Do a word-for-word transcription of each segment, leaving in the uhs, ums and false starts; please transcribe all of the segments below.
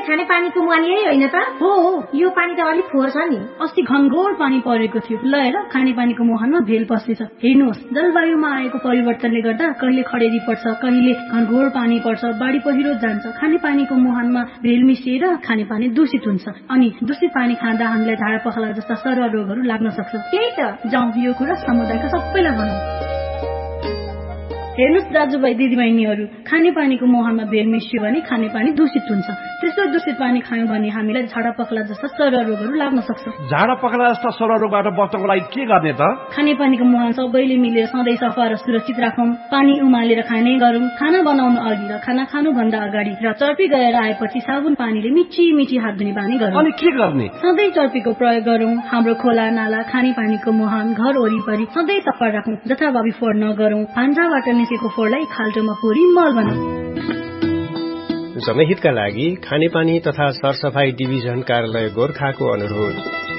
खाने पानीको मुहान यही होइन त? हो हो, यो पानी त अलिक फोहोर छ नि। अस्ति घनघोर पानी परेको थियो। ल हेर, खानेपानीको मुहानमा भेल पसेछ। हेर्नुहोस्, जलवायुमा आएको परिवर्तनले गर्दा कहिले खडेरी पर्छ, कहिले घनघोर पानी पर्छ, बाढी पहिरो जान्छ। खानेपानीको मुहानमा भेल मिसिएर खानेपानी दूषित हुन्छ अनि दूषित पानी खाँदा हामीलाई झाडा पखाला जस्ता सरुवा रोगहरू लाग्न सक्छ। त्यही त, जाउँ यो कुरा समुदायका सबैलाई भनौँ। हेर्नुहोस् दाजुभाइ दिदीबहिनीहरू, खानेपानीको मुहानमा भेल मिसियो भने खानेपानी दूषित हुन्छ। त्यस्तो दूषित पानी खायौँ भने हामीलाई झाडा पखाला जस्ता सरुवा रोगहरू लाग्न सक्छ। झाडा पखाला जस्ता सरुवा रोगबाट बच्नको लागि के गर्ने त? खानेपानीको मुहान सबैले मिलेर सधैँ सफा र सुरक्षित राखौँ। पानी उमालेर खाने गरौँ, खाना बनाउनु अघि र खाना खानुभन्दा अगाडि, र चर्पी गएर आएपछि साबुन पानीले मिची मिची हात धुने बानी गरौँ। अनि के गर्ने? सधैँ चर्पीको प्रयोग गरौँ। हाम्रो खोला नाला, खानेपानीको मुहान, घर वरिपरि सधैँ सफा राखौँ। जथाभावी फोहोर नगरौँ। भान्जाबाट निस्केको फोहोरलाई खाल्टोमा पोरी मल बनाऊ। जनहितका लागि खानेपानी तथा सरसफाई डिभिजन कार्यालय गोर्खाको अनुरोध।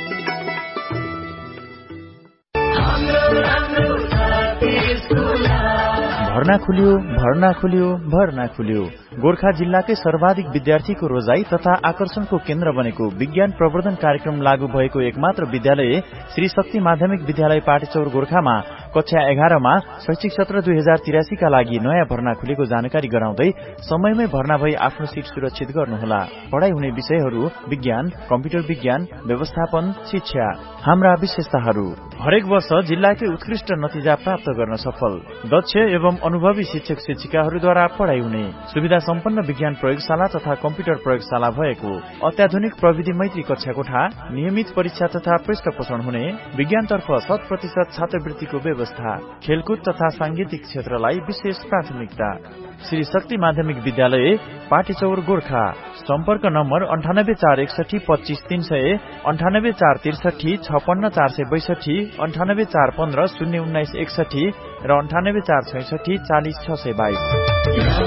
भर्ना खुल्यो, भर्ना खुल्यो, भर्ना खुल्यो। गोर्खा जिल्लाकै सर्वाधिक विद्यार्थीको रोजाई तथा आकर्षणको केन्द्र बनेको विज्ञान प्रवर्धन कार्यक्रम लागू भएको एकमात्र विद्यालय श्री शक्ति माध्यमिक विद्यालय पाटेचौर गोर्खामा कक्षा एघारमा शैक्षिक सत्र दुई हजार तिरासीका लागि नयाँ भर्ना खुलेको जानकारी गराउँदै समयमै भर्ना भई आफ्नो सीट सुरक्षित गर्नुहोला। पढ़ाई हुने विषयहरू विज्ञान, कम्प्युटर विज्ञान, व्यवस्थापन, शिक्षा। हाम्रा विशेषताहरू: हरेक वर्ष जिल्लाकै उत्कृष्ट नतिजा प्राप्त गर्न सफल, दक्ष एवं अनुभवी शिक्षक शिक्षिकाहरूद्वारा पढ़ाई हुने, सुविधा सम्पन्न विज्ञान प्रयोगशाला तथा कम्प्युटर प्रयोगशाला भएको, अत्याधुनिक प्रविधि मैत्री कक्षा कोठा, नियमित परीक्षा तथा पृष्ठ पोषण हुने, विज्ञानतर्फ शत प्रतिशत छात्रवृत्तिको व्यवस्था, खेलकुद तथा सांगीतिक क्षेत्रलाई विशेष प्राथमिकता। श्री शक्ति माध्यमिक विद्यालय पाटेचौर गोर्खा। सम्पर्क नम्बर अन्ठानब्बे चार एकसठी पच्चीस तीन सय, अन्ठानब्बे चार त्रिसठी छपन्न चार सय बैसठी, अन्ठानब्बे चार पन्ध्र शून्य उन्नाइस एकसठी र अन्ठानब्बे चार छैसठी चालिस छ सय बाइस।